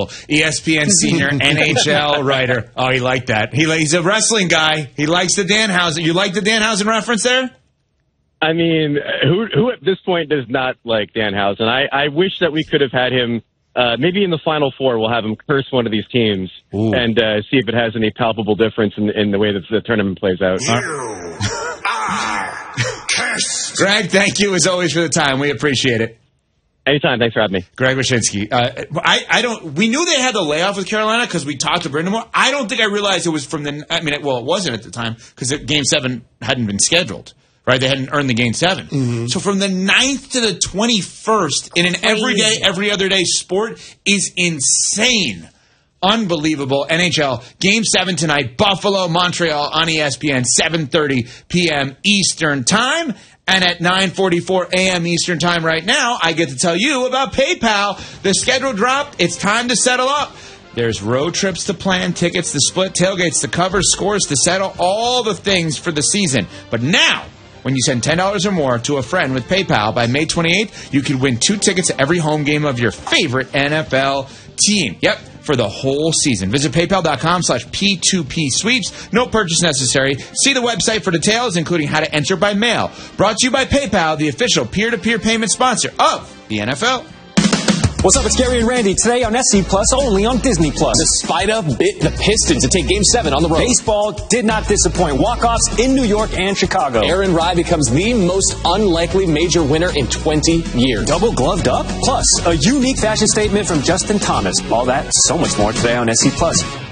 Mitchell, ESPN senior NHL writer. Oh, he liked that. He's a wrestling guy. He likes the Danhausen. You like the Danhausen reference there? I mean, who at this point does not like Danhausen? I wish that we could have had him. Maybe in the Final Four, we'll have him curse one of these teams and see if it has any palpable difference in the way that the tournament plays out. Greg, thank you as always for the time. We appreciate it. Anytime. Thanks for having me. Greg Wyshynski. We knew they had the layoff with Carolina because we talked to Brindamore. I don't think I realized it was from it wasn't at the time because Game 7 hadn't been scheduled. Right, they hadn't earned the Game 7. Mm-hmm. So from the 9th to the 21st in an everyday, every other day sport is insane. Unbelievable. NHL, Game 7 tonight, Buffalo, Montreal on ESPN, 7:30 p.m. Eastern Time. And at 9:44 a.m. Eastern Time right now, I get to tell you about PayPal. The schedule dropped. It's time to settle up. There's road trips to plan, tickets to split, tailgates to cover, scores to settle, all the things for the season. But now, when you send $10 or more to a friend with PayPal by May 28th, you can win 2 tickets to every home game of your favorite NFL team. Yep, for the whole season. Visit PayPal.com/P2P sweeps. No purchase necessary. See the website for details, including how to enter by mail. Brought to you by PayPal, the official peer-to-peer payment sponsor of the NFL. What's up? It's Gary and Randy. Today on SC Plus, only on Disney Plus. The Spider bit the Pistons to take Game 7 on the road. Baseball did not disappoint. Walk-offs in New York and Chicago. Aaron Rye becomes the most unlikely major winner in 20 years. Double gloved up. Plus, a unique fashion statement from Justin Thomas. All that, so much more today on SC Plus.